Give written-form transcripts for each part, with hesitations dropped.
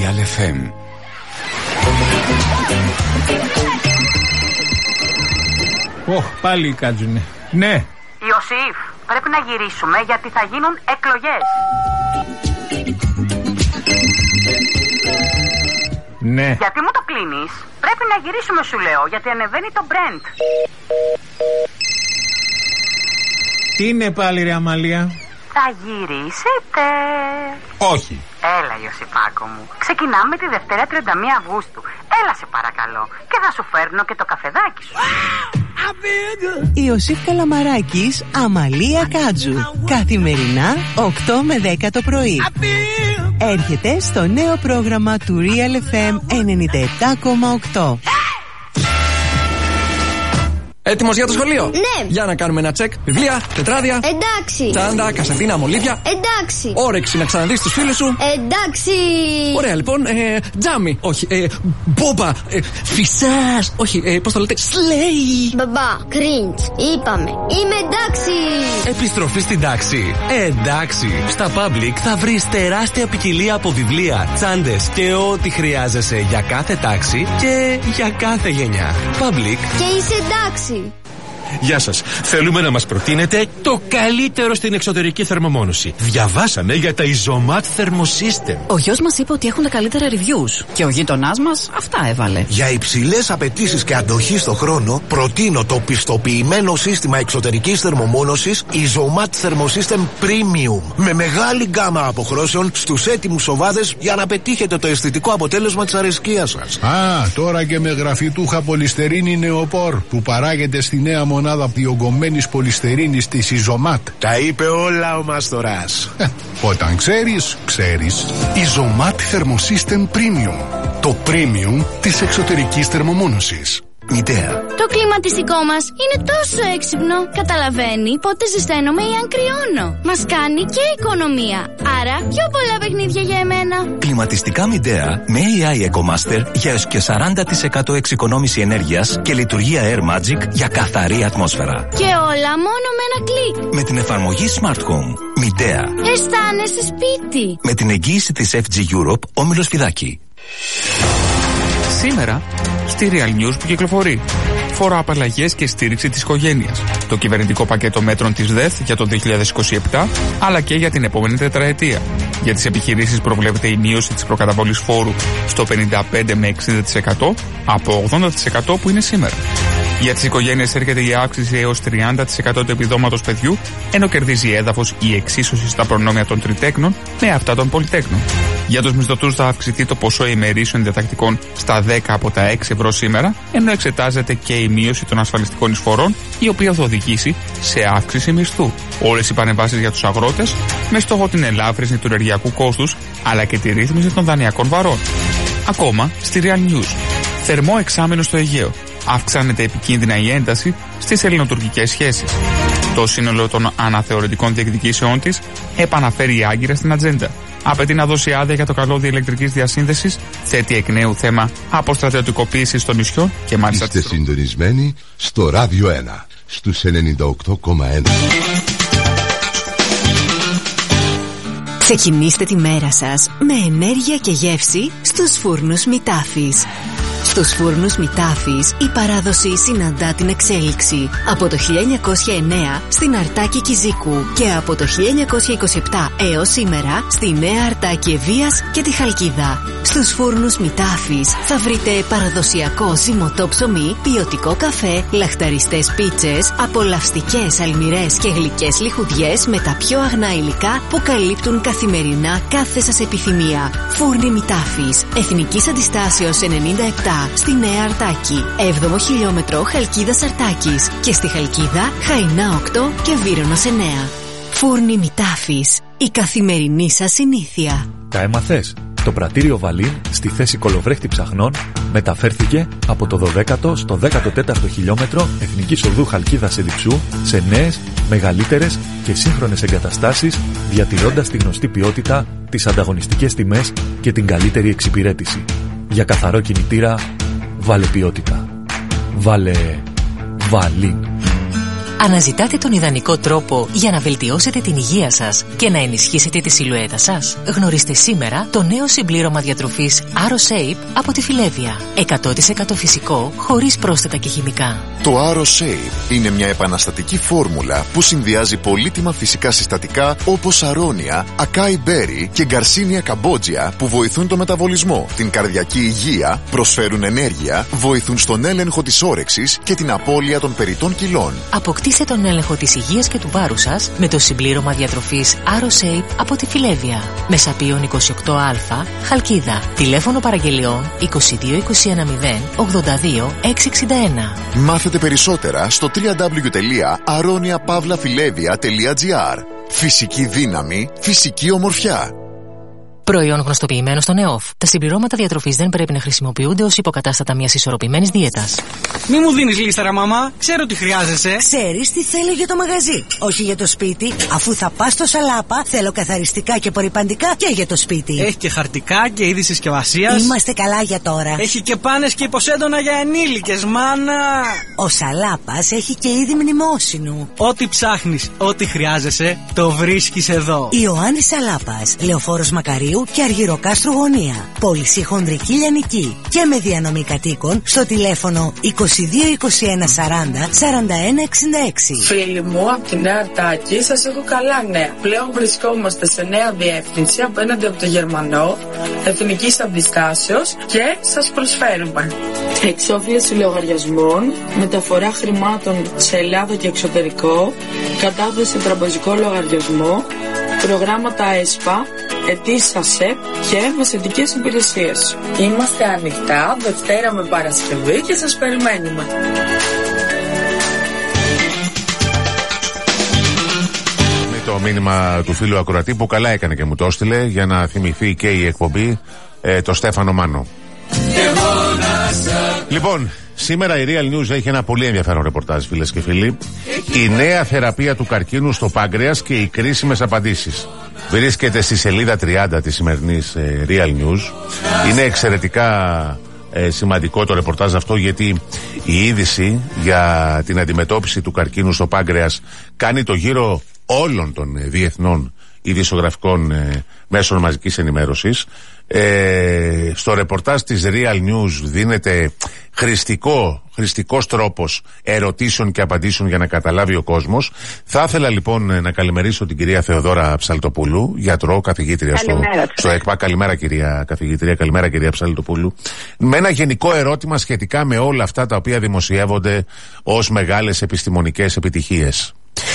Real FM. Πάλι κάτσουνε. Ναι. Ιωσήφ, πρέπει να γυρίσουμε γιατί θα γίνουν εκλογές. Ναι. Γιατί μου το κλείνεις? Πρέπει να γυρίσουμε σου λέω, γιατί ανεβαίνει το Brent. Τι είναι πάλι ρε Αμαλία? Θα γυρίσετε? Όχι. Έλα Ιωσήφάκο μου, ξεκινάμε τη Δευτέρα 31 Αυγούστου. Έλα σε παρακαλώ και θα σου φέρνω και το καφεδάκι σου. Ιωσήφ Καλαμαράκης, Αμαλία Κάτζου. Καθημερινά 8 με 10 το πρωί. Έρχεται στο νέο πρόγραμμα του Real FM 97,8. Έτοιμος για το σχολείο? Ναι. Για να κάνουμε ένα τσεκ. Βιβλία, τετράδια. Εντάξει. Τσάντα, κασετίνα, μολύβια. Εντάξει. Όρεξη να ξαναδείς τους φίλους σου. Εντάξει. Ωραία λοιπόν. Τζάμι. Όχι. Μπόμπα. Φυσάς. Όχι. Πώς το λέτε? Σλέι. Μπαμπά. Κριντς. Είπαμε. Είμαι εντάξει. Επιστροφή στην τάξη. Εντάξει. Στα Public θα βρεις τεράστια ποικιλία από βιβλία, τσάντες και ό,τι χρειάζεσαι για κάθε τάξη και για κάθε γενιά. Public. Και είσαι εντάξει. Γεια σας. Θέλουμε να μας προτείνετε το καλύτερο στην εξωτερική θερμομόνωση. Διαβάσαμε για τα Isomat Thermosystem. Ο γιος μας είπε ότι έχουν τα καλύτερα reviews. Και ο γείτονάς μας αυτά έβαλε. Για υψηλές απαιτήσεις και αντοχή στο χρόνο, προτείνω το πιστοποιημένο σύστημα εξωτερικής θερμομόνωσης Isomat Thermosystem Premium. Με μεγάλη γκάμα αποχρώσεων στους έτοιμους σοβάδες για να πετύχετε το αισθητικό αποτέλεσμα της αρεσκίας σας. Τώρα και με γραφιτούχα πολυστερίνη νεοπόρ που παράγεται στη νέα μονάδα διογκωμένης πολυστερίνης της Isomat. Τα είπε όλα ο Μαστοράς. Όταν ξέρεις, ξέρεις. Isomat Thermosystem Premium. Το premium της εξωτερικής θερμομόνωσης. Μητέα. Το κλιματιστικό μας είναι τόσο έξυπνο. Καταλαβαίνει πότε ζεσταίνομαι ή αν κρυώνω. Μας κάνει και οικονομία. Άρα πιο πολλά παιχνίδια για εμένα. Κλιματιστικά Midea με AI EcoMaster για έως και 40% εξοικονόμηση ενέργειας και λειτουργία Air Magic για καθαρή ατμόσφαιρα. Και όλα μόνο με ένα κλικ. Με την εφαρμογή Smart Home. Midea. Αισθάνεσαι σπίτι. Με την εγγύηση της FG Europe, Όμιλος Φιδάκη. Σήμερα, στη Real News που κυκλοφορεί, φοροαπαλλαγές και στήριξη της οικογένειας, το κυβερνητικό πακέτο μέτρων της ΔΕΘ για το 2027, αλλά και για την επόμενη τετραετία. Για τις επιχειρήσεις προβλέπεται η μείωση της προκαταβολής φόρου στο 55 με 60% από 80% που είναι σήμερα. Για τις οικογένειες έρχεται η αύξηση έως 30% του επιδόματος παιδιού, ενώ κερδίζει έδαφος η εξίσωση στα προνόμια των τριτέκνων με αυτά των πολυτέκνων. Για τους μισθωτούς θα αυξηθεί το ποσό ημερήσεων διατακτικών στα 10 από τα 6 ευρώ σήμερα, ενώ εξετάζεται και η μείωση των ασφαλιστικών εισφορών, η οποία θα οδηγήσει σε αύξηση μισθού. Όλες οι παρεμβάσεις για τους αγρότες, με στόχο την ελάφρυνση του ενεργειακού κόστους, αλλά και τη ρύθμιση των δανειακών βαρών. Ακόμα στη Real News. Θερμό εξάμηνο στο Αιγαίο. Αυξάνεται επικίνδυνα η ένταση στις ελληνοτουρκικές σχέσεις. Το σύνολο των αναθεωρητικών διεκδικήσεών της επαναφέρει η Άγκυρα στην ατζέντα. Απαιτεί να δώσει άδεια για το καλώδιο ηλεκτρικής διασύνδεσης, θέτει εκ νέου θέμα αποστρατιωτικοποίησης των νησιών και μάλιστα. Είστε συντονισμένοι στο Ράδιο 1 στους 98,1. Ξεκινήστε τη μέρα σας με ενέργεια και γεύση στους φούρνους Μητάφης. Στους φούρνους Μητάφης η παράδοση συναντά την εξέλιξη. Από το 1909 στην Αρτάκη Κιζίκου και από το 1927 έως σήμερα στη Νέα Αρτάκη Ευβοίας και τη Χαλκίδα. Στους φούρνους Μητάφης θα βρείτε παραδοσιακό ζυμωτό ψωμί, ποιοτικό καφέ, λαχταριστές πίτσες, απολαυστικές αλμυρές και γλυκές λιχουδιές με τα πιο αγνά υλικά που καλύπτουν καθημερινά κάθε σας επιθυμία. Φούρνοι Μητάφης, Εθνικής Αντιστάσεως 97 στη Νέα Αρτάκη, 7ο χιλιόμετρο Χαλκίδας Αρτάκης και στη Χαλκίδα Χαϊνά 8 και Βύρονος 9. Φούρνοι Μητάφης, η καθημερινή σας συνήθεια. Τα έμαθες? Το πρατήριο Βαλίν στη θέση κολοβρέχτη ψαχνών μεταφέρθηκε από το 12ο στο 14ο χιλιόμετρο Εθνικής Οδού Χαλκίδας Εδιψού σε νέες, μεγαλύτερες και σύγχρονες εγκαταστάσεις, διατηρώντας τη γνωστή ποιότητα, τις ανταγωνιστικές τιμές και την καλύτερη εξυπηρέτηση. Για καθαρό κινητήρα, βάλε ποιότητα. Βάλε Βαλίν. Αναζητάτε τον ιδανικό τρόπο για να βελτιώσετε την υγεία σας και να ενισχύσετε τη σιλουέτα σας? Γνωρίστε σήμερα το νέο συμπλήρωμα διατροφής AroShape από τη Φιλέβια. 100% φυσικό, χωρίς πρόσθετα και χημικά. Το AroShape είναι μια επαναστατική φόρμουλα που συνδυάζει πολύτιμα φυσικά συστατικά όπως αρώνια, ακάι μπέρι και γκαρσίνια καμπότζια που βοηθούν το μεταβολισμό, την καρδιακή υγεία, προσφέρουν ενέργεια, βοηθούν στον έλεγχο της όρεξης και την απώλεια των περιττών κιλών. Αποκτήστε τον έλεγχο της υγείας και του βάρους σας με το συμπλήρωμα διατροφής AroShape από τη Φιλέβια. Μεσαπίων 28α, Χαλκίδα. Τηλέφωνο παραγγελιών 22 210 82 661. Μάθετε περισσότερα στο www.aroniapavlafilevia.gr. Φυσική δύναμη, φυσική ομορφιά. Προϊόν γνωστοποιημένο στον ΕΟΦ. Τα συμπληρώματα διατροφής δεν πρέπει να χρησιμοποιούνται ως υποκατάστατα μιας ισορροπημένης δίαιτας. Μη μου δίνεις λίστερα, μαμά. Ξέρω τι χρειάζεσαι. Ξέρεις τι θέλω για το μαγαζί, όχι για το σπίτι. Αφού θα πας στο Σαλάπα, θέλω καθαριστικά και απορρυπαντικά και για το σπίτι. Έχει και χαρτικά και είδη συσκευασίας. Είμαστε καλά για τώρα. Έχει και πάνες και υποσέντονα για ενήλικες, μάνα. Ο Σαλάπας έχει και είδη μνημόσυνου. Ό,τι ψάχνεις, ό,τι χρειάζεσαι, το βρίσκεις εδώ. Ιωάννης Σαλάπας, Λεωφόρος Μακαρίου και Αργυροκάστρου Γωνία. Πώληση χονδρική λιανική και με διανομή κατοίκων στο τηλέφωνο 22 21 40 41 66. Φίλοι μου, από τη Νέα Αρτάκη σας έχω καλά νέα. Πλέον βρισκόμαστε σε νέα διεύθυνση απέναντι από το Γερμανό, Εθνικής Αντιστάσεως και σας προσφέρουμε εξόφληση λογαριασμών, μεταφορά χρημάτων σε Ελλάδα και εξωτερικό, κατάθεση τραπεζικό λογαριασμό, προγράμματα ΕΣΠΑ, ετήσια ΑΣΕΠ και μεσαιτικές υπηρεσίες. Είμαστε ανοιχτά Δευτέρα με Παρασκευή και σας περιμένουμε. Με το μήνυμα του φίλου ακροατή που καλά έκανε και μου το έστειλε για να θυμηθεί και η εκπομπή το Στέφανο Μάνο. Λοιπόν, σήμερα η Real News έχει ένα πολύ ενδιαφέρον ρεπορτάζ, φίλες και φίλοι. Η νέα θεραπεία του καρκίνου στο πάγκρεας και οι κρίσιμες απαντήσεις. Βρίσκεται στη σελίδα 30 της σημερινής Real News. Είναι εξαιρετικά σημαντικό το ρεπορτάζ αυτό, γιατί η είδηση για την αντιμετώπιση του καρκίνου στο πάγκρεας κάνει το γύρο όλων των διεθνών ειδησιογραφικών μέσων μαζικής ενημέρωσης. Στο ρεπορτάζ της Real News δίνεται χρηστικός τρόπος ερωτήσεων και απαντήσεων για να καταλάβει ο κόσμος. Θα ήθελα λοιπόν να καλημερίσω την κυρία Θεοδώρα Ψαλτοπούλου, γιατρό, καθηγήτρια στο ΕΚΠΑ. Καλημέρα κυρία καθηγήτρια, καλημέρα κυρία Ψαλτοπούλου. Με ένα γενικό ερώτημα σχετικά με όλα αυτά τα οποία δημοσιεύονται ως μεγάλες επιστημονικές επιτυχίες.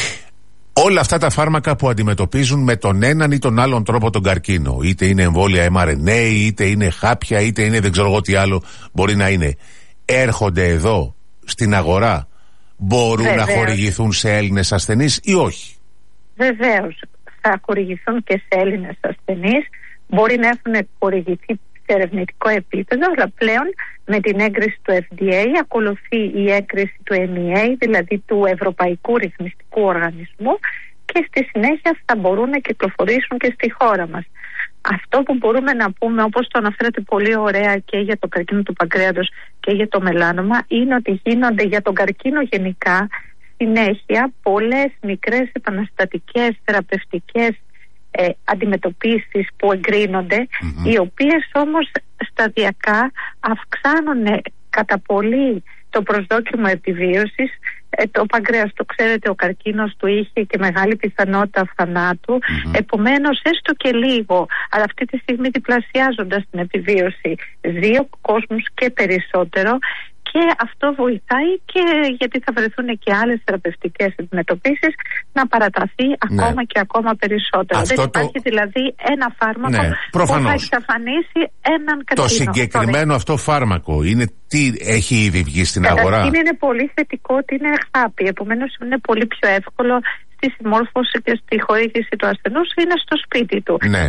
Όλα αυτά τα φάρμακα που αντιμετωπίζουν με τον έναν ή τον άλλον τρόπο τον καρκίνο, είτε είναι εμβόλια mRNA, είτε είναι χάπια, είτε είναι δεν ξέρω εγώ τι άλλο μπορεί να είναι, έρχονται εδώ στην αγορά, μπορούν να χορηγηθούν σε Έλληνες ασθενείς ή όχι? Βεβαίως, θα χορηγηθούν και σε Έλληνες ασθενείς, μπορεί να έχουν χορηγηθεί σε ερευνητικό επίπεδο, αλλά πλέον με την έγκριση του FDA ακολουθεί η έγκριση του EMA, δηλαδή του Ευρωπαϊκού Ρυθμιστικού Οργανισμού, και στη συνέχεια θα μπορούν να κυκλοφορήσουν και στη χώρα μας. Αυτό που μπορούμε να πούμε, όπως το αναφέρατε πολύ ωραία και για το καρκίνο του παγκρέατος και για το μελάνομα, είναι ότι γίνονται για τον καρκίνο γενικά συνέχεια πολλές μικρές επαναστατικές θεραπευτικές αντιμετωπίσεις που εγκρίνονται, οι οποίες όμως σταδιακά αυξάνουν κατά πολύ το προσδόκιμο επιβίωσης. Το παγκρέας, το ξέρετε, ο καρκίνος του είχε και μεγάλη πιθανότητα θανάτου, επομένως έστω και λίγο, αλλά αυτή τη στιγμή διπλασιάζοντας την επιβίωση 2 κόσμους και περισσότερο, και αυτό βοηθάει και γιατί θα βρεθούν και άλλες θεραπευτικές αντιμετωπίσεις να παραταθεί ακόμα και ακόμα περισσότερο. Αυτό δεν υπάρχει δηλαδή ένα φάρμακο που θα εξαφανίσει έναν καρκίνο. Το συγκεκριμένο αυτό φάρμακο είναι τι έχει ήδη βγει στην αγορά? Είναι πολύ θετικό ότι είναι χάπι, επομένως είναι πολύ πιο εύκολο στη συμμόρφωση και στη χορήγηση του ασθενούς, είναι στο σπίτι του. Ναι.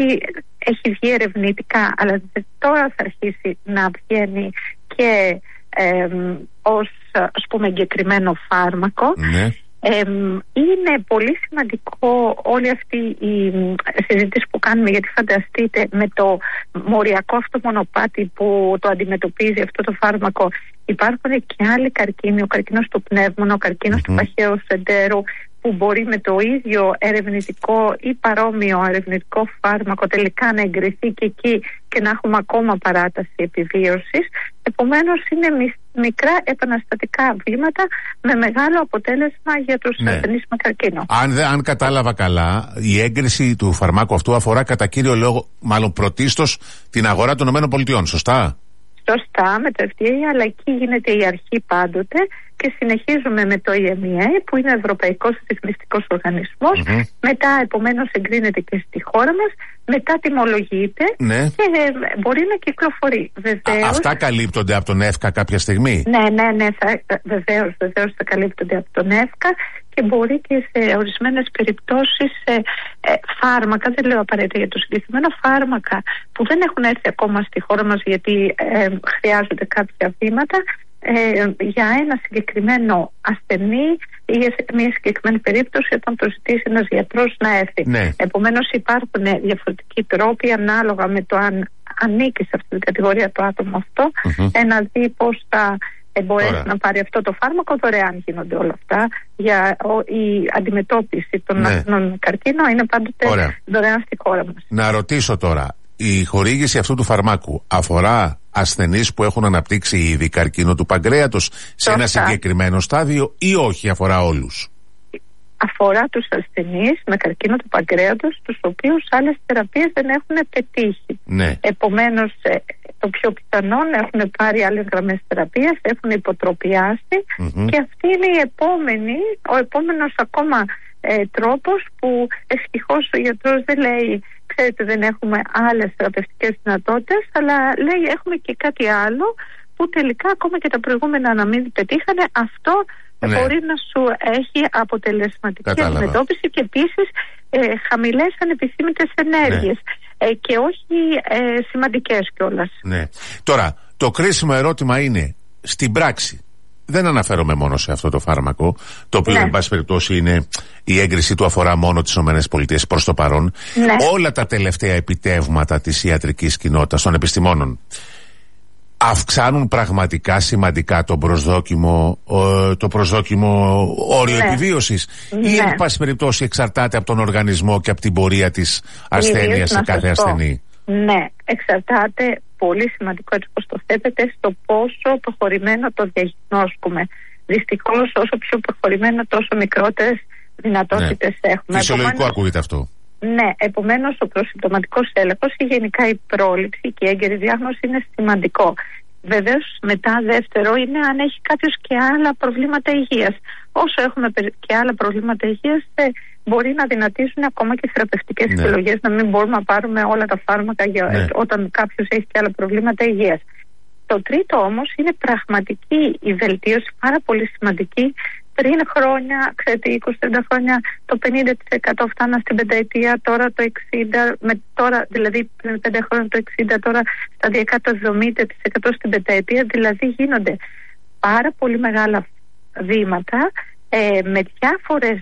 Έχει βγει ερευνητικά, αλλά τώρα θα αρχίσει να βγαίνει και ως, ας πούμε, εγκεκριμένο φάρμακο. Ναι. Είναι πολύ σημαντικό όλη αυτή η συζήτηση που κάνουμε, γιατί φανταστείτε με το μοριακό αυτό μονοπάτι που το αντιμετωπίζει αυτό το φάρμακο υπάρχουν και άλλοι καρκίνοι, ο καρκίνος του πνεύμονα, ο καρκίνος του παχαίου σεντέρου, που μπορεί με το ίδιο ερευνητικό ή παρόμοιο ερευνητικό φάρμακο τελικά να εγκριθεί και εκεί και να έχουμε ακόμα παράταση επιβίωσης. Επομένως είναι μικρά επαναστατικά βήματα με μεγάλο αποτέλεσμα για τους ασθενείς με καρκίνο. Αν κατάλαβα καλά, η έγκριση του φαρμάκου αυτού αφορά κατά κύριο λόγο, μάλλον πρωτίστως, την αγορά των ΗΠΑ, σωστά? Σωστά, με το FDA, αλλά εκεί γίνεται η αρχή πάντοτε και συνεχίζουμε με το EMEA που είναι Ευρωπαϊκός Ρυθμιστικός Οργανισμός. Μετά επομένως εγκρίνεται και στη χώρα μας, μετά τιμολογείται και μπορεί να κυκλοφορεί. Βεβαίως, αυτά καλύπτονται από τον ΕΦΚΑ κάποια στιγμή? Ναι, βεβαίως θα καλύπτονται από τον ΕΦΚΑ και μπορεί και σε ορισμένες περιπτώσεις φάρμακα, δεν λέω απαραίτητα για το συγκεκριμένο, φάρμακα που δεν έχουν έρθει ακόμα στη χώρα μας γιατί χρειάζονται κάποια βήματα, για ένα συγκεκριμένο ασθενή ή για μια συγκεκριμένη περίπτωση όταν το ζητήσει ένας γιατρός να έρθει. Επομένως υπάρχουν διαφορετικοί τρόποι ανάλογα με το αν ανήκει σε αυτή την κατηγορία το άτομο αυτό, να δει πώς θα μπορέσει να πάρει αυτό το φάρμακο. Δωρεάν γίνονται όλα αυτά. Για η αντιμετώπιση των ασθενών με καρκίνο είναι πάντοτε δωρεάν στη χώρα μας. Να ρωτήσω τώρα, η χορήγηση αυτού του φαρμάκου αφορά ασθενείς που έχουν αναπτύξει ήδη καρκίνο του παγκρέατος σε ένα συγκεκριμένο στάδιο ή όχι, αφορά όλους? Αφορά τους ασθενείς με καρκίνο του παγκρέατος, τους οποίους άλλες θεραπείες δεν έχουν πετύχει. Επομένως, το πιο πιθανόν έχουν πάρει άλλες γραμμές θεραπείας, έχουν υποτροπιάσει και αυτή είναι ο επόμενος ακόμα τρόπος που ευτυχώς ο γιατρός δεν λέει ξέρετε δεν έχουμε άλλες θεραπευτικές δυνατότητες, αλλά λέει έχουμε και κάτι άλλο που τελικά ακόμα και τα προηγούμενα να μην πετύχανε, αυτό μπορεί να σου έχει αποτελεσματική αντιμετώπιση και επίσης χαμηλές ανεπιθύμητες ενέργειες και όχι σημαντικές κιόλας. Τώρα, το κρίσιμο ερώτημα είναι στην πράξη. Δεν αναφέρομαι μόνο σε αυτό το φάρμακο, το οποίο εν πάση περιπτώσει είναι η έγκριση του αφορά μόνο τις ΗΠΑ προς το παρόν. Όλα τα τελευταία επιτεύγματα της ιατρικής κοινότητας, των επιστημόνων, αυξάνουν πραγματικά σημαντικά το προσδόκιμο όριο επιβίωσης ή εν πάση περιπτώσει εξαρτάται από τον οργανισμό και από την πορεία της ασθένειας σε κάθε ασθενή? Ναι, εξαρτάται, πολύ σημαντικό έτσι όπως το θέτετε, στο πόσο προχωρημένο το διαγνώσκουμε. Δυστυχώς όσο πιο προχωρημένο τόσο μικρότερες δυνατότητες έχουμε. Φυσιολογικό ακούγεται αυτό. Ναι, επομένως ο προσυμπτωματικός έλεγχος και γενικά η πρόληψη και η έγκαιρη διάγνωση είναι σημαντικό. Βεβαίως μετά δεύτερο είναι αν έχει κάποιος και άλλα προβλήματα υγείας. Όσο έχουμε και άλλα προβλήματα υγείας μπορεί να δυνατήσουν ακόμα και θεραπευτικές επιλογές, να μην μπορούμε να πάρουμε όλα τα φάρμακα όταν κάποιος έχει και άλλα προβλήματα υγείας. Το τρίτο όμως είναι πραγματική η βελτίωση, πάρα πολύ σημαντική. Πριν χρόνια, ξέρετε, 20-30 χρόνια το 50% φτάνα στην πενταετία, τώρα το 60%, τώρα δηλαδή πριν 5 χρόνια το 60%, τώρα σταδιακά το 70% στην πενταετία, δηλαδή γίνονται πάρα πολύ μεγάλα βήματα με διάφορες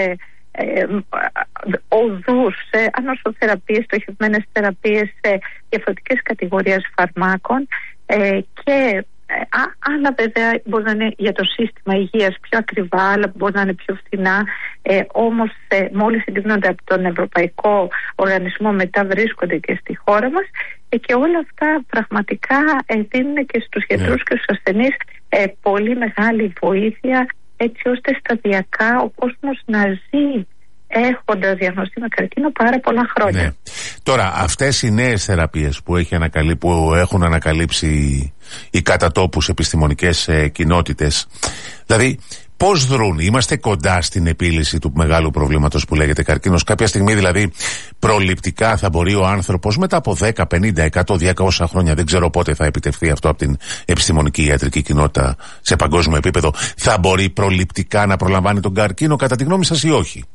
οδούς, ανοσοθεραπείες, στοχευμένες θεραπείες, διαφορετικές κατηγορίες φαρμάκων και άλλα βέβαια μπορεί να είναι για το σύστημα υγείας πιο ακριβά, άλλα μπορεί να είναι πιο φθηνά, όμως μόλις συγκρίνονται από τον Ευρωπαϊκό Οργανισμό μετά βρίσκονται και στη χώρα μας και όλα αυτά πραγματικά δίνουν και στους γιατρούς και στους ασθενείς πολύ μεγάλη βοήθεια, έτσι ώστε σταδιακά ο κόσμος να ζει έχοντας διαγνωστεί με καρκίνο πάρα πολλά χρόνια. Τώρα, αυτές οι νέες θεραπείες που έχουν ανακαλύψει οι κατατόπους επιστημονικές κοινότητες, δηλαδή πώς δρούν? Είμαστε κοντά στην επίλυση του μεγάλου προβλήματος που λέγεται καρκίνος? Κάποια στιγμή δηλαδή προληπτικά θα μπορεί ο άνθρωπος μετά από 10, 50, 100, 200 χρόνια, δεν ξέρω πότε θα επιτευχθεί αυτό από την επιστημονική ιατρική κοινότητα σε παγκόσμιο επίπεδο, θα μπορεί προληπτικά να προλαμβάνει τον καρκίνο κατά τη γνώμη σας ή όχι?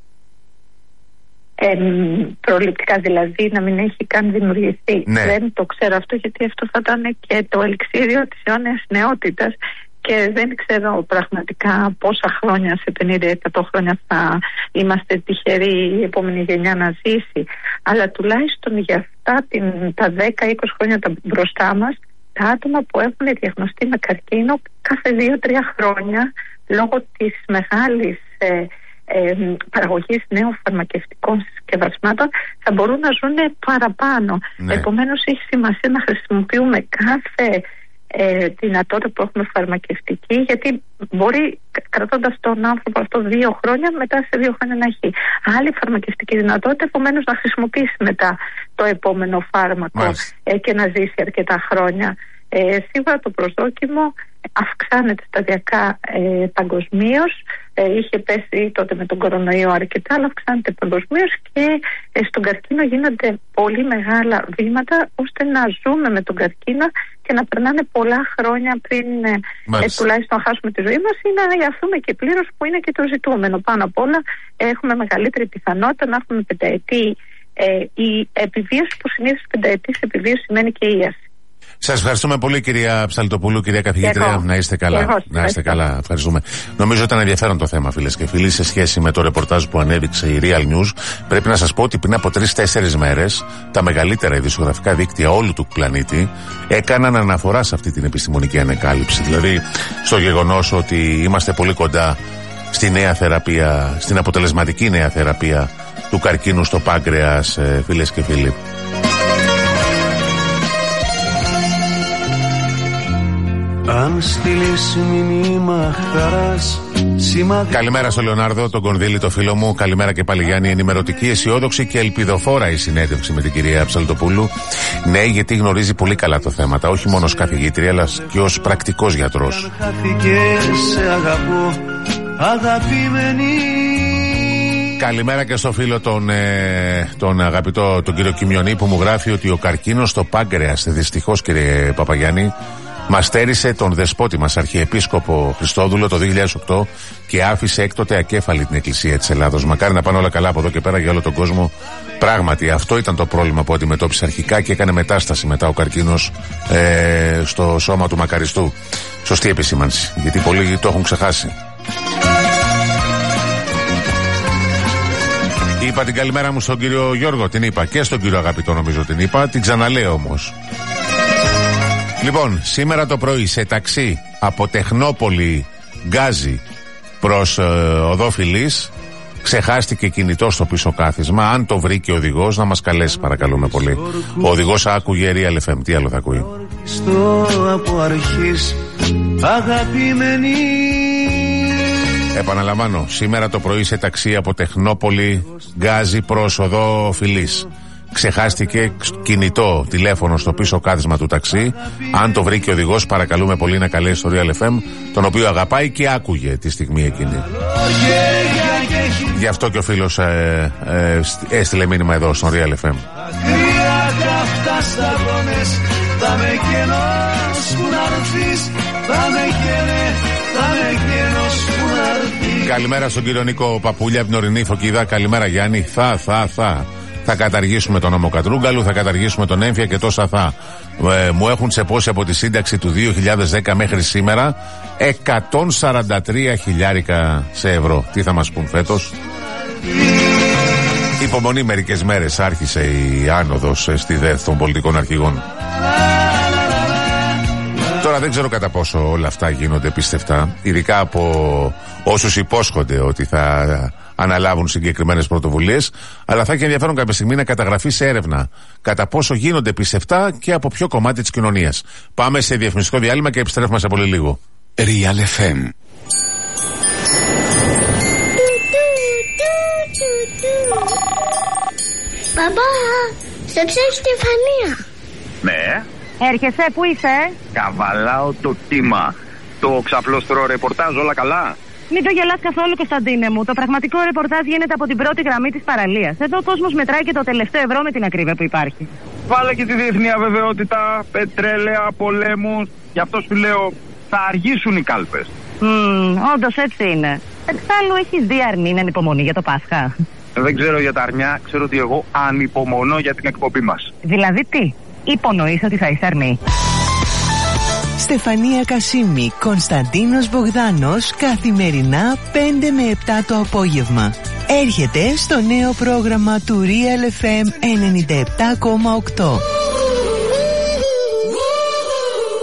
Προληπτικά δηλαδή να μην έχει καν δημιουργηθεί. Δεν το ξέρω αυτό, γιατί αυτό θα ήταν και το ελιξίριο της αιώνιας νεότητας και δεν ξέρω πραγματικά πόσα χρόνια, σε 50-100 χρόνια θα είμαστε τυχεροί η επόμενη γενιά να ζήσει, αλλά τουλάχιστον για αυτά τα 10-20 χρόνια τα μπροστά μας τα άτομα που έχουν διαγνωστεί με καρκίνο κάθε 2-3 χρόνια λόγω της μεγάλης παραγωγής νέων φαρμακευτικών συσκευασμάτων θα μπορούν να ζουν παραπάνω. Ναι. Επομένως έχει σημασία να χρησιμοποιούμε κάθε δυνατότητα που έχουμε φαρμακευτική, γιατί μπορεί κρατώντας τον άνθρωπο αυτό 2 χρόνια, μετά σε 2 χρόνια να έχει άλλη φαρμακευτική δυνατότητα, επομένως να χρησιμοποιήσει μετά το επόμενο φάρμακο και να ζήσει αρκετά χρόνια. Σίγουρα το προσδόκιμο αυξάνεται σταδιακά παγκοσμίως. Είχε πέσει τότε με τον κορονοϊό αρκετά, αλλά αυξάνεται παγκοσμίως και στον καρκίνο γίνονται πολύ μεγάλα βήματα ώστε να ζούμε με τον καρκίνο και να περνάνε πολλά χρόνια πριν τουλάχιστον χάσουμε τη ζωή μας ή να αγιαθούμε και πλήρως, που είναι και το ζητούμενο. Πάνω απ' όλα έχουμε μεγαλύτερη πιθανότητα να έχουμε πενταετή η επιβίωση, που συνήθως πενταετής επιβίωση σημαίνει και ίαση. Σας ευχαριστούμε πολύ, κυρία Ψαλτοπούλου, κυρία καθηγήτρια. Να είστε καλά. Να είστε καλά. Ευχαριστούμε. Νομίζω ήταν ενδιαφέρον το θέμα, φίλες και φίλοι, σε σχέση με το ρεπορτάζ που ανέδειξε η Real News. Πρέπει να σας πω ότι πριν από 3-4 μέρες τα μεγαλύτερα ειδησιογραφικά δίκτυα όλου του πλανήτη έκαναν αναφορά σε αυτή την επιστημονική ανακάλυψη. Δηλαδή στο γεγονός ότι είμαστε πολύ κοντά στη νέα θεραπεία, στην αποτελεσματική νέα θεραπεία του καρκίνου στο πάγκρεας, φίλες και φίλοι. Αν στείλεις μηνύμα χαράς. Καλημέρα στο Λεωνάρδο, τον Κονδύλη, το φίλο μου. Καλημέρα και πάλι, Γιάννη. Ενημερωτική, αισιόδοξη και ελπιδοφόρα η συνέντευξη με την κυρία Ψαλτοπούλου. Ναι, γιατί γνωρίζει πολύ καλά το θέματα, όχι μόνο ως καθηγήτρια, αλλά και ως πρακτικός γιατρός. Καλημέρα και στο φίλο τον αγαπητό τον κύριο Κιμιονή, που μου γράφει ότι ο καρκίνος στο πάγκρεας, δυστυχώς κύριε Παπαγιάννη, μας στέρισε τον δεσπότη μας Αρχιεπίσκοπο Χριστόδουλο το 2008 και άφησε έκτοτε ακέφαλη την Εκκλησία της Ελλάδος. Μακάρι να πάνε όλα καλά από εδώ και πέρα για όλο τον κόσμο. Πράγματι αυτό ήταν το πρόβλημα που αντιμετώπισε αρχικά και έκανε μετάσταση μετά ο καρκίνος στο σώμα του μακαριστού. Σωστή επισήμανση, γιατί πολλοί το έχουν ξεχάσει. Είπα την καλημέρα μου στον κύριο Γιώργο, την είπα, και στον κύριο Αγαπητό νομίζω την είπα, την ξαναλέω όμως. Λοιπόν, σήμερα το πρωί σε ταξί από Τεχνόπολη Γκάζι προς οδό Φιλής ξεχάστηκε κινητό στο πίσω κάθισμα. Αν το βρήκε ο οδηγός να μας καλέσει, παρακαλούμε πολύ. Ο οδηγός άκουγε Real FM, τι άλλο θα ακούει. Επαναλαμβάνω, σήμερα το πρωί σε ταξί από Τεχνόπολη Γκάζι προς οδό Φιλής ξεχάστηκε κινητό τηλέφωνο στο πίσω κάθισμα του ταξί. Αν το βρήκε ο οδηγός, παρακαλούμε πολύ να καλέσει στο Real FM, τον οποίο αγαπάει και άκουγε τη στιγμή εκείνη. Γι' αυτό και ο φίλος έστειλε μήνυμα εδώ στο Real FM. Καλημέρα στον κύριο Νίκο Παπούλια από την Ορεινή Φωκίδα. Καλημέρα Γιάννη. Θα καταργήσουμε τον νόμο Κατρούγκαλου, θα καταργήσουμε τον έμφυα και τόσα θα. Μου έχουν τσεπώσει από τη σύνταξη του 2010 μέχρι σήμερα 143 χιλιάρικα σε ευρώ. Τι θα μας πούν φέτος? Υπομονή μερικές μέρες, άρχισε η άνοδος στη ΔΕΘ των πολιτικών αρχηγών. Τώρα δεν ξέρω κατά πόσο όλα αυτά γίνονται πιστευτά, ειδικά από όσους υπόσχονται ότι θα αναλάβουν συγκεκριμένες πρωτοβουλίες, αλλά θα έχει ενδιαφέρον κάποια στιγμή να καταγραφεί σε έρευνα κατά πόσο γίνονται πιστευτά και από ποιο κομμάτι της κοινωνίας. Πάμε σε διαφημιστικό διάλειμμα και επιστρέφουμε σε πολύ λίγο. Real FM. Παπά, σε ψεύει Στεφανία. Ναι. Έρχεσαι, πού είσαι? Καβαλάω το κύμα. Το ξαπλώστρο ρεπορτάζ, όλα καλά? Μην το γελάς καθόλου, Κωνσταντίνε μου. Το πραγματικό ρεπορτάζ γίνεται από την πρώτη γραμμή της παραλίας. Εδώ ο κόσμος μετράει και το τελευταίο ευρώ με την ακρίβεια που υπάρχει. Βάλε και τη διεθνή αβεβαιότητα, πετρέλαια, πολέμους. Γι' αυτό σου λέω, θα αργήσουν οι κάλπες. Όντως έτσι είναι. Εξάλλου έχεις δει αρνήν ανυπομονή για το Πάσχα? Δεν ξέρω για τα αρνιά, ξέρω ότι εγώ ανυπομονώ για την εκπομπή μας. Δηλαδή τι? Υπονοείς ότι θα είσαι αρνή? Στεφανία Κασίμη, Κωνσταντίνος Μπογδάνος, καθημερινά 5 με 7 το απόγευμα. Έρχεται στο νέο πρόγραμμα του Real FM 97,8.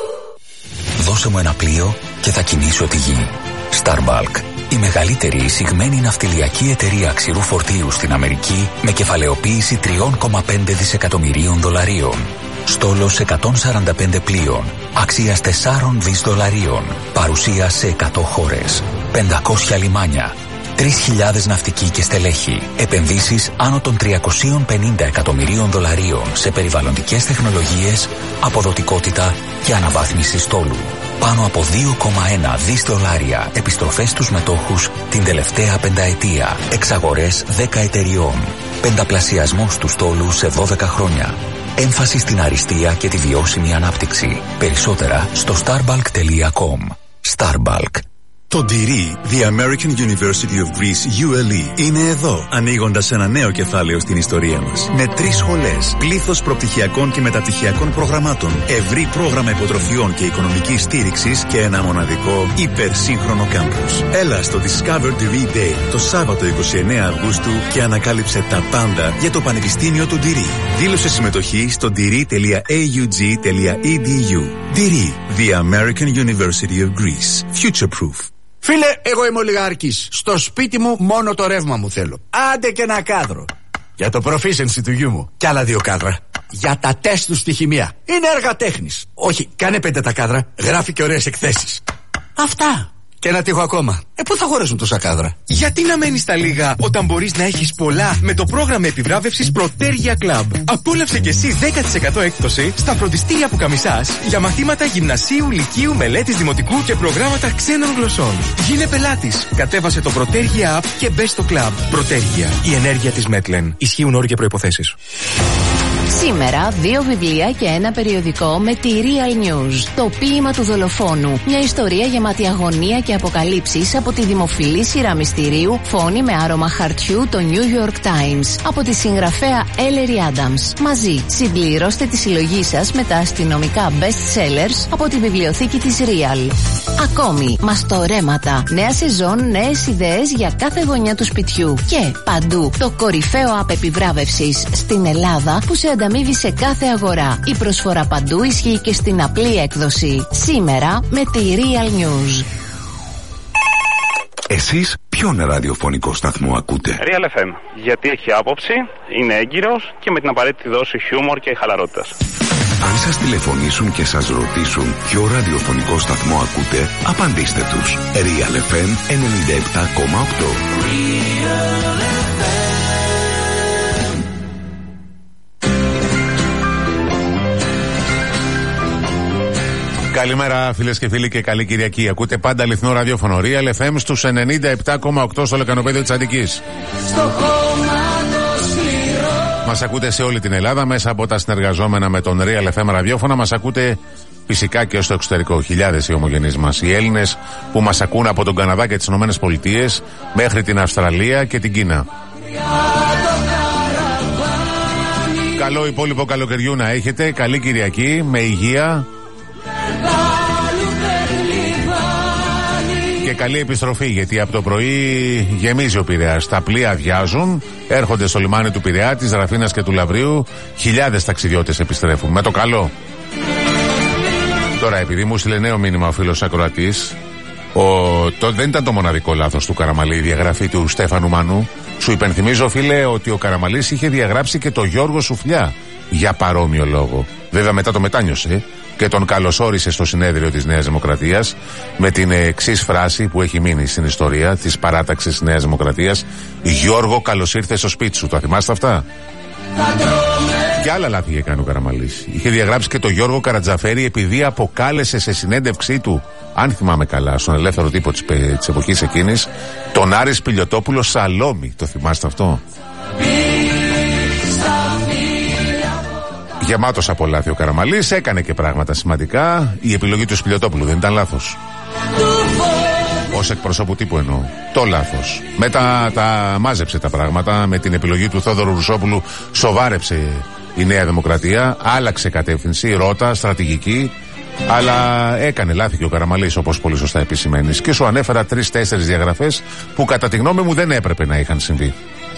μου ένα πλοίο και θα κινήσω τη γη. Starbulk, η μεγαλύτερη εισηγμένη ναυτιλιακή εταιρεία ξηρού φορτίου στην Αμερική με κεφαλαιοποίηση $3,5 δισεκατομμυρίων. Στόλος 145 πλοίων, αξίας $4 δις. Παρουσία σε 100 χώρες, 500 λιμάνια, 3.000 ναυτικοί και στελέχη. Επενδύσεις άνω των $350 εκατομμυρίων σε περιβαλλοντικές τεχνολογίες, αποδοτικότητα και αναβάθμιση στόλου. Πάνω από $2,1 δις επιστροφές στους μετόχους την τελευταία πενταετία. Εξαγορές 10 εταιριών. Πενταπλασιασμός του στόλου σε 12 χρόνια. Έμφαση στην αριστεία και τη βιώσιμη ανάπτυξη. Περισσότερα στο starbulk.com. Starbulk. Το DIRI, The American University of Greece, ULE, είναι εδώ, ανοίγοντας ένα νέο κεφάλαιο στην ιστορία μας. Με 3 σχολές, πλήθος προπτυχιακών και μεταπτυχιακών προγραμμάτων, ευρύ πρόγραμμα υποτροφιών και οικονομικής στήριξης και ένα μοναδικό υπερσύγχρονο κάμπους. Έλα στο Discover DIRI Day το Σάββατο 29 Αυγούστου και ανακάλυψε τα πάντα για το Πανεπιστήμιο του DIRI. Δήλωσε συμμετοχή στο diri.aug.edu. DIRI, The American University of Greece. Future Proof. Φίλε, εγώ είμαι ολιγάρχης. Στο σπίτι μου μόνο το ρεύμα μου θέλω. Άντε και ένα κάδρο. Για το proficiency του γιού μου. Κι άλλα 2 κάδρα. Για τα τεστ του στη χημεία. Είναι έργα τέχνης. Όχι, κάνε 5 τα κάδρα. Γράφει και ωραίες εκθέσεις. Αυτά. Και ένα τείχο ακόμα. Πού θα χωρέσουν τόσα κάδρα? Γιατί να μένεις στα λίγα όταν μπορείς να έχεις πολλά με το πρόγραμμα επιβράβευσης Protergia Club. Απόλαυσε κι εσύ 10% έκπτωση στα φροντιστήρια που καμισάς για μαθήματα γυμνασίου, λυκείου, μελέτης δημοτικού και προγράμματα ξένων γλωσσών. Γίνε πελάτης. Κατέβασε το Protergia App και μπες στο club. Protergia. Η ενέργεια της Μέτλεν. Ισχύουν όροι και προϋποθέσεις. Σήμερα 2 βιβλία και ένα περιοδικό με τη Real News. Το ποίημα του δολοφόνου. Μια ιστορία γεμάτη αγωνία και αποκαλύψεις από τη δημοφιλή σειρά μυστηρίου Φόνη με άρωμα χαρτιού, το New York Times. Από τη συγγραφέα Ellery Adams. Μαζί συμπληρώστε τη συλλογή σας με τα αστυνομικά best sellers από τη βιβλιοθήκη της Real. Ακόμη μαστορέματα. Νέα σεζόν, νέες ιδέες για κάθε γωνιά του σπιτιού. Και παντού το κορυφαίο app επιβράβευσης στην Ελλάδα που σε ανταμείβει σε κάθε αγορά. Η προσφορά παντού ισχύει και στην απλή έκδοση. Σήμερα με τη Real News. Εσείς ποιον ραδιοφωνικό σταθμό ακούτε? Real FM, γιατί έχει άποψη, είναι έγκυρος και με την απαραίτητη δόση χιούμορ και χαλαρότητας. Αν σας τηλεφωνήσουν και σας ρωτήσουν ποιο ραδιοφωνικό σταθμό ακούτε, απαντήστε τους. Real FM 97,8. Καλημέρα φίλες και φίλοι και καλή Κυριακή. Ακούτε πάντα αληθινό ραδιόφωνο Real FM στους 97,8 στο λεκανοπέδιο της Αττικής. Μας ακούτε σε όλη την Ελλάδα μέσα από τα συνεργαζόμενα με τον Real FM ραδιόφωνα. Μας ακούτε φυσικά και στο εξωτερικό. Χιλιάδες οι ομογενείς μας. Οι Έλληνες που μας ακούν από τον Καναδά και τις Ηνωμένες Πολιτείες μέχρι την Αυστραλία και την Κίνα. Καλό υπόλοιπο καλοκαιριού να έχετε. Καλή Κυριακή με υγεία. Και καλή επιστροφή, γιατί από το πρωί γεμίζει ο Πειραιάς. Τα πλοία αδειάζουν, έρχονται στο λιμάνι του Πειραιά, της Ραφίνας και του Λαβρίου. Χιλιάδες ταξιδιώτες επιστρέφουν. Με το καλό. Τώρα, επειδή μου στείλε νέο μήνυμα ο φίλος ακροατής, δεν ήταν το μοναδικό λάθος του Καραμαλή η διαγραφή του Στέφανου Μανού. Σου υπενθυμίζω, φίλε, ότι ο Καραμαλής είχε διαγράψει και το Γιώργο Σουφλιά για παρόμοιο λόγο. Βέβαια, μετά το μετάνιωσε και τον καλωσόρισε στο συνέδριο της Νέας Δημοκρατίας με την εξής φράση που έχει μείνει στην ιστορία της παράταξης της Νέας Δημοκρατίας: Γιώργο, καλώς ήρθες στο σπίτι σου. Το θυμάστε αυτά? Και άλλα λάθη είχε κάνει ο Καραμαλής. Είχε διαγράψει και το Γιώργο Καρατζαφέρη επειδή αποκάλεσε σε συνέντευξή του, αν θυμάμαι καλά, στον Ελεύθερο Τύπο της εποχής εκείνης, τον Άρη Σπηλιωτόπουλο Σαλόμη. Το θυμάστε αυτό? Γεμάτος από λάθη ο Καραμαλής, έκανε και πράγματα σημαντικά. Η επιλογή του Σπηλιωτόπουλου δεν ήταν λάθος? Ως εκπροσώπου τύπου εννοώ. Το λάθος. Μετά τα μάζεψε τα πράγματα. Με την επιλογή του Θόδωρου Ρουσόπουλου σοβάρεψε η Νέα Δημοκρατία. Άλλαξε κατεύθυνση, ρότα, στρατηγική. Αλλά έκανε λάθη και ο Καραμαλής, όπως πολύ σωστά επισημαίνεις. Και σου ανέφερα 3-4 διαγραφές που κατά τη γνώμη μου δεν έπρεπε να είχαν συμβεί.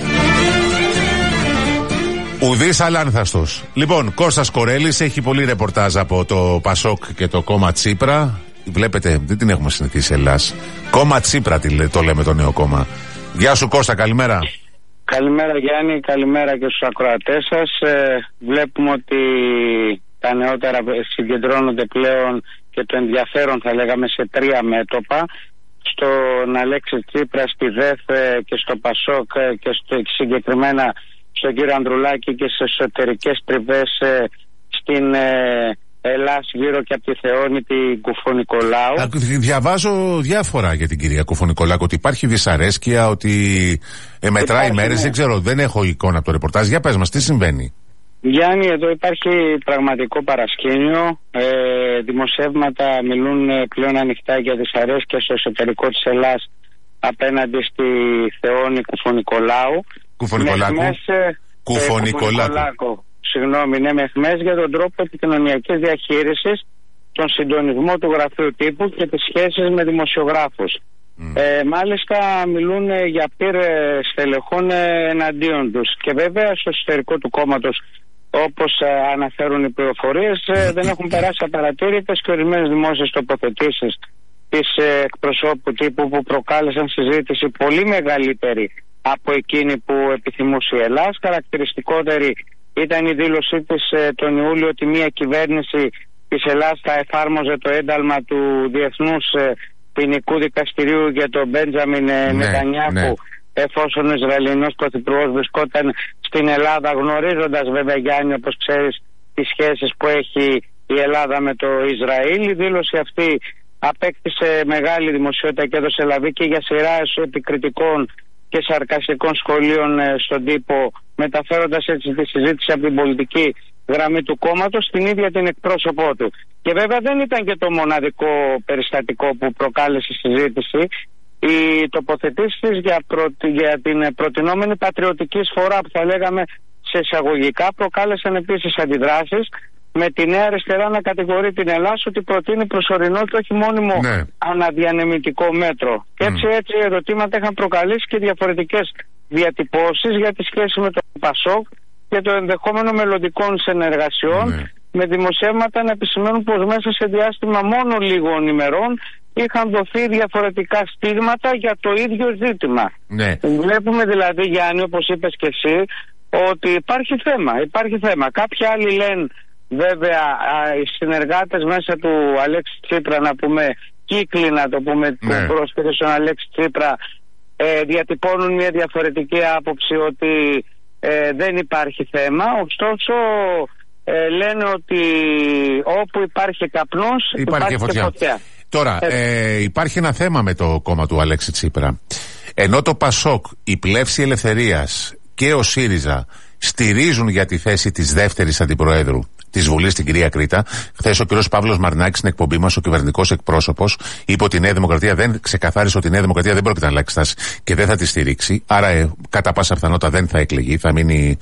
Ουδής αλάνθαστος. Λοιπόν, Κώστας Κορέλης έχει πολύ ρεπορτάζ από το Πασόκ και το κόμμα Τσίπρα. βλέπετε, δεν την έχουμε συνηθίσει Ελλάς. Κόμμα Τσίπρα το λέμε το νέο κόμμα. Γεια σου Κώστα, καλημέρα. Καλημέρα Γιάννη, καλημέρα και στους ακροατές σας. Βλέπουμε ότι τα νεότερα συγκεντρώνονται πλέον και το ενδιαφέρον θα λέγαμε σε 3 μέτωπα. Στον Αλέξη Τσίπρα, στη ΔΕΘ και στο ΠΑΣΟΚ και συγκεκριμένα στον κύριο Ανδρουλάκη και σε εσωτερικές τριβές στην Ελλάς γύρω και από τη Θεόνητη Κουφονικολάου. Διαβάζω διάφορα για την κυρία Κουφονικολάκου, ότι υπάρχει δυσαρέσκεια, ότι μετράει μέρες, δεν ξέρω, δεν έχω εικόνα από το ρεπορτάζ. Για πες μας, τι συμβαίνει? Γιάννη, εδώ υπάρχει πραγματικό παρασκήνιο. Δημοσιεύματα μιλούν πλέον ανοιχτά για δυσαρέσκεια στο εσωτερικό της Ελλάς απέναντι στη Θεόνη Κουφονικολάου. Κουφονικολάκου. Συγγνώμη, ναι, με αιχμές για τον τρόπο επικοινωνιακής διαχείρισης, τον συντονισμό του γραφείου τύπου και τις σχέσεις με δημοσιογράφους. Μάλιστα μιλούν για πυρ στελεχών εναντίον τους. Και βέβαια στο εσωτερικό του κόμματος, όπως αναφέρουν οι πληροφορίες, δεν έχουν περάσει απαρατήρητες και ορισμένες δημόσιες τοποθετήσεις της εκπροσώπου τύπου που προκάλεσαν συζήτηση πολύ μεγαλύτερη από εκείνη που επιθυμούσε η Ελλάς. Χαρακτηριστικότερη ήταν η δήλωσή της τον Ιούλιο ότι μια κυβέρνηση της Ελλάς θα εφάρμοζε το ένταλμα του Διεθνούς Ποινικού Δικαστηρίου για τον Μπέντζαμιν Νετανιάχου, εφόσον ο Ισραηλινός πρωθυπουργός βρισκόταν στην Ελλάδα, γνωρίζοντας βέβαια, Γιάννη, όπως ξέρεις, τις σχέσεις που έχει η Ελλάδα με το Ισραήλ. Η δήλωση αυτή απέκτησε μεγάλη δημοσιότητα και έδωσε λαβή και για σειρά επικριτικών και σαρκαστικών σχολείων στον τύπο, μεταφέροντας έτσι τη συζήτηση από την πολιτική γραμμή του κόμματος στην ίδια την εκπρόσωπό του. Και βέβαια δεν ήταν και το μοναδικό περιστατικό που προκάλεσε συζήτηση. Οι τοποθετήσεις της για την προτινόμενη πατριωτική σφορά, που θα λέγαμε σε εισαγωγικά, προκάλεσαν επίσης αντιδράσεις, με τη Νέα Αριστερά να κατηγορεί την Ελλάδα ότι προτείνει προσωρινό και όχι μόνιμο αναδιανεμητικό μέτρο. Και έτσι ερωτήματα είχαν προκαλέσει και διαφορετικές διατυπώσεις για τη σχέση με το ΠΑΣΟΚ και το ενδεχόμενο μελλοντικών συνεργασιών, με δημοσιεύματα να επισημαίνουν πως μέσα σε διάστημα μόνο λίγων ημερών είχαν δοθεί διαφορετικά στίγματα για το ίδιο ζήτημα. Βλέπουμε δηλαδή, Γιάννη, όπως είπες και εσύ, ότι υπάρχει θέμα. Κάποιοι άλλοι λένε, βέβαια, οι συνεργάτες μέσα του Αλέξη Τσίπρα, να πούμε κύκλοι, να το πούμε, που πρόσφερε στον Αλέξη Τσίπρα, διατυπώνουν μια διαφορετική άποψη ότι δεν υπάρχει θέμα. Ωστόσο λένε ότι όπου υπάρχει καπνός υπάρχει και φωτιά. Τώρα υπάρχει ένα θέμα με το κόμμα του Αλέξη Τσίπρα. Ενώ το ΠΑΣΟΚ, η Πλεύση Ελευθερίας και ο ΣΥΡΙΖΑ στηρίζουν για τη θέση της δεύτερης αντιπροέδρου της Βουλής, την κυρία Κρήτα. Χθες ο κ. Παύλος Μαρινάκης στην εκπομπή μας, ο κυβερνητικός εκπρόσωπος, είπε ότι η Νέα Δημοκρατία ξεκαθάρισε ότι η Νέα Δημοκρατία δεν πρόκειται να αλλάξει στάση και δεν θα τη στηρίξει. Άρα, κατά πάσα πιθανότητα δεν θα εκλεγεί, θα μείνει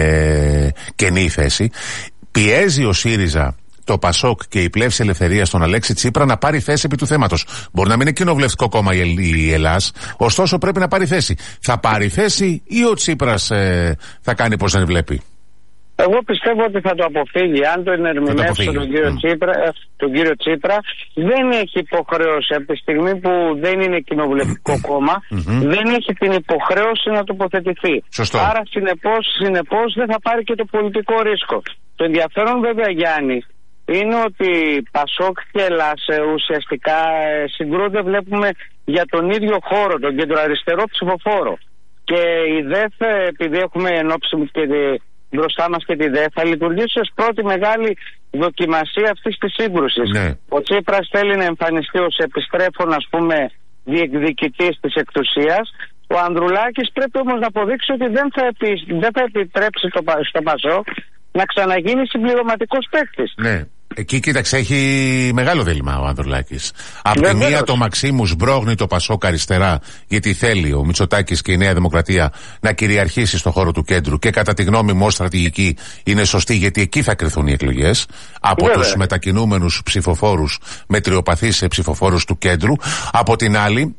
κενή η θέση. Πιέζει ο ΣΥΡΙΖΑ, το ΠΑΣΟΚ και η Πλεύση Ελευθερία στον Αλέξη Τσίπρα να πάρει θέση επί του θέματος. Μπορεί να μην είναι κοινοβουλευτικό κόμμα η Ελλάς, ωστόσο πρέπει να πάρει θέση. Θα πάρει θέση ή ο Τσίπρας θα κάνει πως δεν βλέπει? Εγώ πιστεύω ότι θα το αποφύγει. Αν το ερμηνεύσω τον κύριο Τσίπρα, δεν έχει υποχρέωση από τη στιγμή που δεν είναι κοινοβουλευτικό κόμμα, δεν έχει την υποχρέωση να τοποθετηθεί. Σωστό. Άρα συνεπώς δεν θα πάρει και το πολιτικό ρίσκο. Το ενδιαφέρον βέβαια, Γιάννη, είναι ότι ΠΑΣΟΚ και Ελλάς ουσιαστικά συγκρούνται, βλέπουμε, για τον ίδιο χώρο, τον κεντροαριστερό ψηφοφόρο. Και η ΔΕΘ, επειδή έχουμε ενόψει και μπροστά μας και τη ΔΕΘ, θα λειτουργήσει ως πρώτη μεγάλη δοκιμασία αυτής της σύγκρουσης. Ο Τσίπρας θέλει να εμφανιστεί ως επιστρέφων, ας πούμε, διεκδικητής της εξουσίας. Ο Ανδρουλάκης πρέπει όμως να αποδείξει ότι δεν θα επιτρέψει στο ΠΑΣΟΚ να ξαναγίνει συμπληρωματικός παίκτης. Εκεί κοίταξε, έχει μεγάλο δίλημμα ο Ανδρουλάκης. Απ' τη μία το Μαξίμου σμπρώχνει το ΠΑΣΟΚ αριστερά, γιατί θέλει ο Μητσοτάκης και η Νέα Δημοκρατία να κυριαρχήσει στο χώρο του κέντρου, και κατά τη γνώμη μου ως στρατηγική είναι σωστή, γιατί εκεί θα κρυθούν οι εκλογές από τους μετακινούμενους ψηφοφόρους, μετριοπαθείς ψηφοφόρους του κέντρου. Από την άλλη,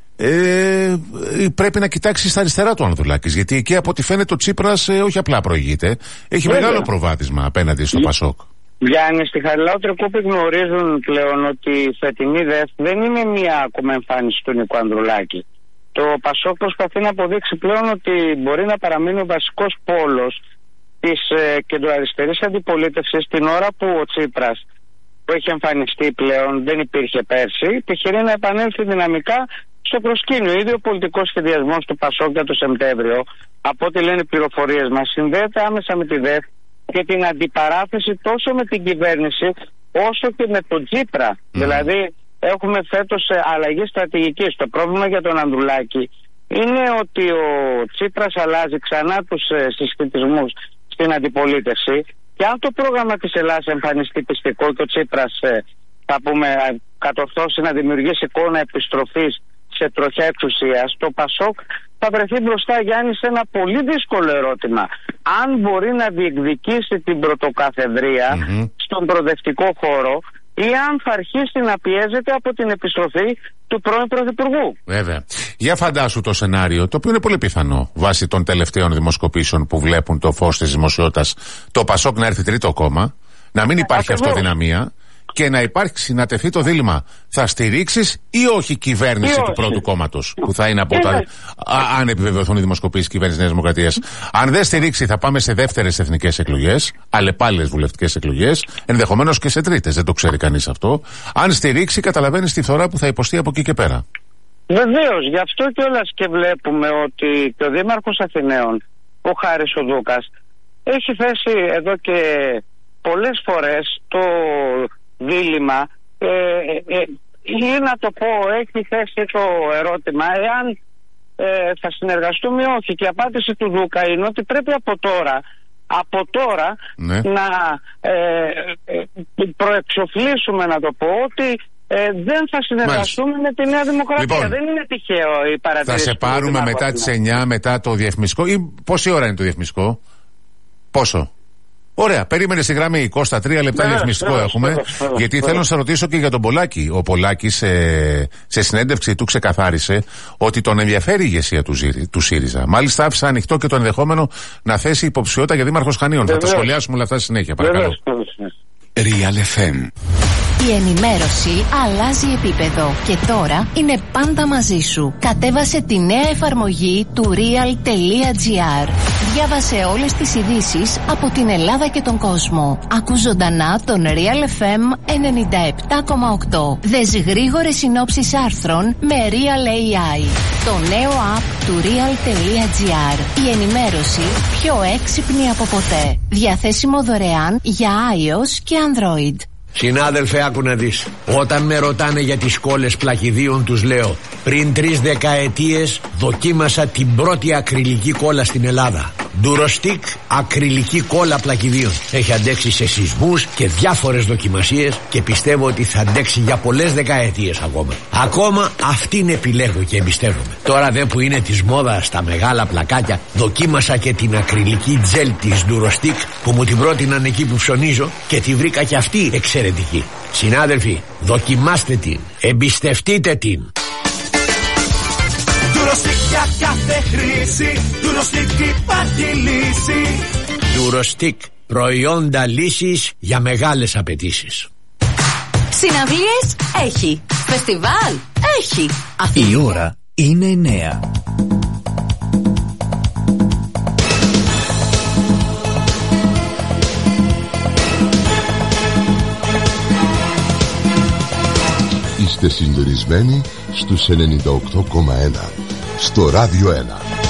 πρέπει να κοιτάξει στα αριστερά του Ανδρουλάκης, γιατί εκεί από ό,τι φαίνεται ο Τσίπρας όχι απλά προηγείται, έχει μεγάλο προβάδισμα απέναντι στο ΠΑΣΟΚ. Γιάννη, στη Χαριλάου Τρικούπη γνωρίζουν πλέον ότι η φετινή ΔΕΘ δεν είναι μία ακόμα εμφάνιση του Νίκου Ανδρουλάκη. Το ΠΑΣΟΚ προσπαθεί να αποδείξει πλέον ότι μπορεί να παραμείνει ο βασικός πόλος της κεντροαριστερής αντιπολίτευσης την ώρα που ο Τσίπρας, που έχει εμφανιστεί πλέον, δεν υπήρχε πέρσι, επιχειρεί να επανέλθει δυναμικά στο προσκήνιο. Ήδη ο πολιτικός σχεδιασμός του ΠΑΣΟΚ για το Σεπτέμβριο, από ό,τι λένε οι πληροφορίες μας, συνδέεται άμεσα με τη ΔΕΘ και την αντιπαράθεση τόσο με την κυβέρνηση όσο και με τον Τσίπρα. Δηλαδή έχουμε φέτος αλλαγή στρατηγικής. Το πρόβλημα για τον Ανδρουλάκη είναι ότι ο Τσίπρας αλλάζει ξανά τους συσχετισμούς στην αντιπολίτευση, και αν το πρόγραμμα της Ελλάδας εμφανιστεί πιστικό και ο Τσίπρας θα πούμε κατορθώσει να δημιουργήσει εικόνα επιστροφής σε τροχιά εξουσίας, το ΠΑΣΟΚ θα βρεθεί μπροστά, Γιάννη, σε ένα πολύ δύσκολο ερώτημα. Αν μπορεί να διεκδικήσει την πρωτοκαθεδρία στον προοδευτικό χώρο ή αν θα αρχίσει να πιέζεται από την επιστροφή του πρώην Πρωθυπουργού. Βέβαια. Για φαντάσου το σενάριο, το οποίο είναι πολύ πιθανό βάσει των τελευταίων δημοσκοπήσεων που βλέπουν το φως της δημοσιότητας, το ΠΑΣΟΚ να έρθει τρίτο κόμμα, να μην υπάρχει αυτοδυναμία και να υπάρξει, να τεθεί το δίλημμα, θα στηρίξεις ή όχι κυβέρνηση του πρώτου κόμματος, που θα είναι από τα, αν επιβεβαιωθούν οι δημοσκοπήσεις κυβέρνηση Νέας Δημοκρατίας. Αν δεν στηρίξει, θα πάμε σε δεύτερες εθνικές εκλογές, αλλεπάλληλες βουλευτικές εκλογές, ενδεχομένως και σε τρίτες, δεν το ξέρει κανείς αυτό. Αν στηρίξει, καταλαβαίνεις τη φθορά που θα υποστεί από εκεί και πέρα. Βεβαίως, γι' αυτό κιόλας και βλέπουμε ότι και ο Δήμαρχος Αθηναίων, ο Χάρης ο Δούκας, έχει θέσει εδώ και πολλές φορές το δίλημμα, ή να το πω, έχει θέσει το ερώτημα εάν θα συνεργαστούμε ή όχι, και η απάντηση του Δούκα είναι ότι πρέπει από τώρα να προεξοφλήσουμε, να το πω, ότι δεν θα συνεργαστούμε με τη Νέα Δημοκρατία. Λοιπόν, δεν είναι τυχαίο η παρατήρηση. Θα σε πάρουμε μετά τις 9, μετά το διαφημιστικό, ή πόση ώρα είναι το διαφημιστικό? Πόσο? Ωραία, περίμενε στη γραμμή, Κώστα, 3 λεπτά διαφημιστικό έχουμε. Γιατί θέλω να σε ρωτήσω και για τον Πολάκη. Ο Πολάκης σε συνέντευξη του ξεκαθάρισε ότι τον ενδιαφέρει η ηγεσία του ΣΥΡΙΖΑ. Μάλιστα άφησε ανοιχτό και το ενδεχόμενο να θέσει υποψηφιότητα για δήμαρχος Χανίων. Θα τα σχολιάσουμε όλα αυτά στη συνέχεια, παρακαλώ. Real FM. Η ενημέρωση αλλάζει επίπεδο και τώρα είναι πάντα μαζί σου. Κατέβασε τη νέα εφαρμογή του real.gr. Διάβασε όλες τις ειδήσεις από την Ελλάδα και τον κόσμο. Ακού ζωντανά τον Real FM 97,8. Δες γρήγορες συνόψεις άρθρων με Real AI. Το νέο app του real.gr. Η ενημέρωση πιο έξυπνη από ποτέ. Διαθέσιμο δωρεάν για iOS και Android. Συνάδελφε, άκου να δεις. Όταν με ρωτάνε για τις κόλλες πλακιδίων, τους λέω: πριν 3 δεκαετίες δοκίμασα την πρώτη ακριλική κόλλα στην Ελλάδα. Durostic ακριλική κόλλα πλακιδίων. Έχει αντέξει σε σεισμούς και διάφορες δοκιμασίες και πιστεύω ότι θα αντέξει για πολλές δεκαετίες ακόμα. Ακόμα αυτήν επιλέγω και εμπιστεύομαι. Τώρα δε που είναι της μόδας στα μεγάλα πλακάκια, δοκίμασα και την ακριλική τζέλ της Durostic που μου την πρότειναν εκεί που ψωνίζω και τη βρήκα και αυτή εξαιρετική. Συνάδελφοι, δοκιμάστε την, εμπιστευτείτε την. Durostic για κάθε χρήση, Durostic υπάρχει λύση. Durostic, προϊόντα λύσης για μεγάλες απαιτήσεις. Συναυλίες έχει, φεστιβάλ έχει. Η ώρα είναι 9. Είστε συντονισμένοι στους 98,1 στο Ράδιο 1.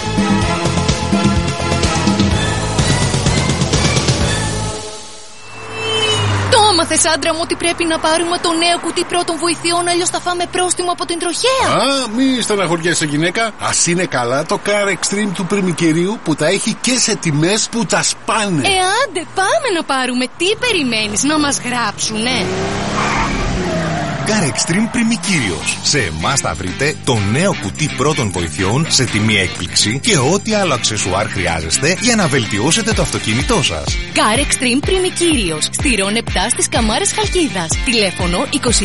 Το έμαθες, άντρα μου, ότι πρέπει να πάρουμε το νέο κουτί πρώτων βοηθειών, αλλιώς θα φάμε πρόστιμο από την τροχέα. Μη στεναχωριέσαι, γυναίκα. Ας είναι καλά το Car Extreme του Πριμικερίου που τα έχει και σε τιμές που τα σπάνε. Άντε, πάμε να πάρουμε. Τι περιμένεις, να μας γράψουνε? Car Extreme Πριμικύριος. Σε εμάς θα βρείτε το νέο κουτί πρώτων βοηθειών σε τιμή έκπληξη και ό,τι άλλο αξεσουάρ χρειάζεστε για να βελτιώσετε το αυτοκίνητό σας. Car Extreme Πριμικύριος. Στη Ρον 7 στις Καμάρες Χαλκίδας. Τηλέφωνο 22 21 0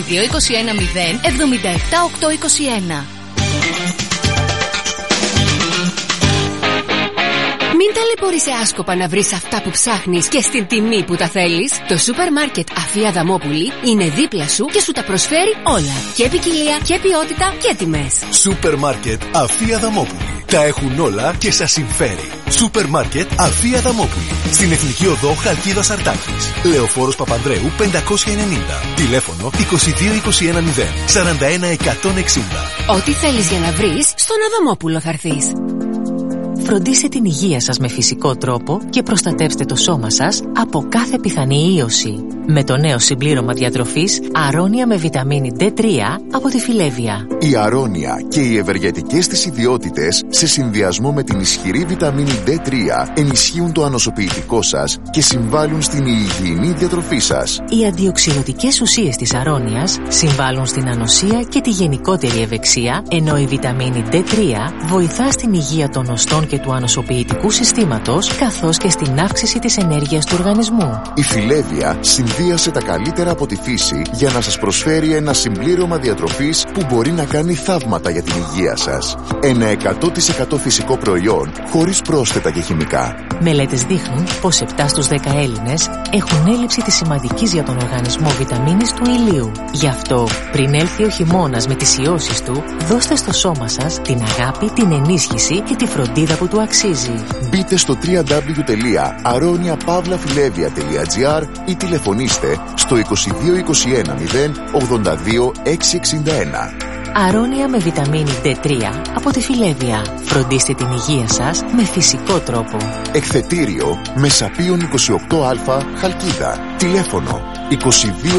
77 821. Μην ταλαιπωρείσαι άσκοπα να βρεις αυτά που ψάχνεις και στην τιμή που τα θέλεις, το σούπερ μάρκετ Αφία Αδαμόπουλη είναι δίπλα σου και σου τα προσφέρει όλα. Και ποικιλία και ποιότητα και τιμές. Σούπερ μάρκετ Αφία Αδαμόπουλη. Τα έχουν όλα και σας συμφέρει. Σούπερ μάρκετ Αφία Αδαμόπουλη. Στην Εθνική Οδό Χαλκίδας Αρτάκης. Λεωφόρος Παπανδρέου 590. Τηλέφωνο 2221 0 41 160. Ό,τι θέλεις για να βρεις, στον Αδαμόπουλο θα έρθεις. Φροντίστε την υγεία σας με φυσικό τρόπο και προστατεύστε το σώμα σας από κάθε πιθανή ίωση. Με το νέο συμπλήρωμα διατροφής Αρώνια με βιταμίνη D3 από τη Φιλέβια. Η Αρώνια και οι ευεργετικές της ιδιότητες σε συνδυασμό με την ισχυρή βιταμίνη D3 ενισχύουν το ανοσοποιητικό σας και συμβάλλουν στην υγιεινή διατροφή σας. Οι αντιοξυδοτικές ουσίες της Αρώνιας συμβάλλουν στην ανοσία και τη γενικότερη ευεξία, ενώ η βιταμίνη D3 βοηθά στην υγεία των οστών και του ανοσοποιητικού συστήματος, καθώς και στην αύξηση της ενέργειας του οργανισμού. Η Φιλέβια συνδύασε τα καλύτερα από τη φύση για να σας προσφέρει ένα συμπλήρωμα διατροφής που μπορεί να κάνει θαύματα για την υγεία σας. Ένα 100% φυσικό προϊόν χωρίς πρόσθετα και χημικά. Μελέτες δείχνουν πως 7 στους 10 Έλληνες έχουν έλλειψη της σημαντικής για τον οργανισμό βιταμίνης του ηλίου. Γι' αυτό, πριν έλθει ο χειμώνας με τις ιώσεις του, δώστε στο σώμα σας την αγάπη, την ενίσχυση και τη φροντίδα που του αξίζει. Μπείτε στο www.aroniapavlafilevia.gr ή τηλεφωνήστε στο 2221 0 82 661. Αρώνια με βιταμίνη D3 από τη Φιλέβια. Φροντίστε την υγεία σας με φυσικό τρόπο. Εκθετήριο Μεσαπίων 28α Χαλκίδα. Τηλέφωνο 2221 0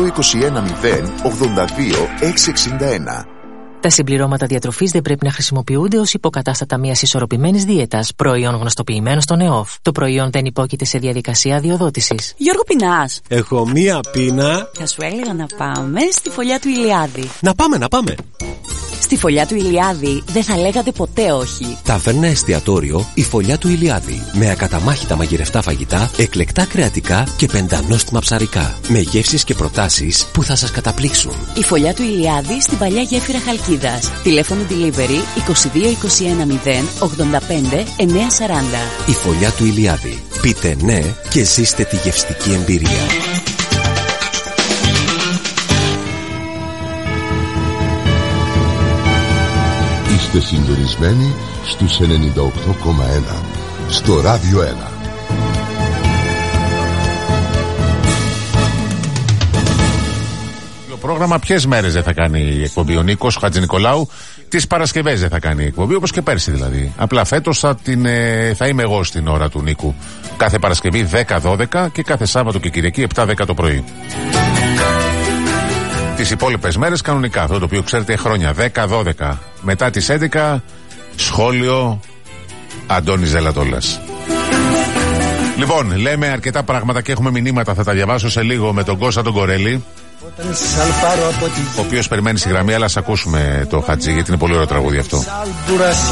82 661. Τα συμπληρώματα διατροφής δεν πρέπει να χρησιμοποιούνται ως υποκατάστατα μιας ισορροπημένης δίαιτας, προϊόν γνωστοποιημένο στον ΕΟΦ. Το προϊόν δεν υπόκειται σε διαδικασία αδειοδότησης. Γιώργο, πεινάς? Έχω μία πείνα. Θα σου έλεγα να πάμε στη φωλιά του Ηλιάδη. Να πάμε. Στη φωλιά του Ηλιάδη δεν θα λέγατε ποτέ όχι. Ταβέρνα εστιατόριο η φωλιά του Ηλιάδη. Με ακαταμάχητα μαγειρευτά φαγητά, εκλεκτά κρεατικά και πεντανόστιμα ψαρικά. Με γεύσεις και προτάσεις που θα σας καταπλήξουν. Η φωλιά του Ηλιάδη στην παλιά γέφυρα Χαλκίδας. Τηλέφωνο delivery 2221 0 85 940. Η φωλιά του Ηλιάδη. Πείτε ναι και ζήστε τη γευστική εμπειρία. Είστε συντονισμένοι στους 98,1 στο Ράδιο 1. Το πρόγραμμα ποιες μέρες δεν θα κάνει η εκπομπή ο Νίκος Χατζηνικολάου? Τις Παρασκευές δεν θα κάνει η εκπομπή, όπως και πέρσι δηλαδή. Απλά φέτος θα είμαι εγώ στην ώρα του Νίκου. Κάθε Παρασκευή 10-12 και κάθε Σάββατο και Κυριακή 7-10 το πρωί. Τις υπόλοιπες μέρες κανονικά, αυτό το οποίο ξέρετε χρόνια, 10-12. Μετά τις 11, σχόλιο Αντώνης Ζελατόλας. Λοιπόν, λέμε αρκετά πράγματα και έχουμε μηνύματα, θα τα διαβάσω σε λίγο με τον Κώστα τον Κορέλη, ο οποίος περιμένει στη γραμμή, αλλά ας ακούσουμε το Χατζή, γιατί είναι πολύ ωραίο τραγούδι αυτό.